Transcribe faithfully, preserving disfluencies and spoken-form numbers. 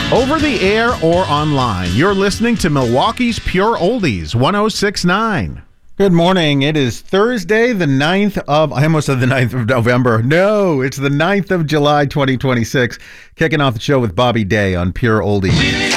Over the air or online, you're listening to Milwaukee's Pure Oldies, one oh six point nine. Good morning. It is Thursday, the ninth of, I almost said the ninth of November. No, it's the ninth of July, twenty twenty-six. Kicking off the show with Bobby Day on Pure Oldies.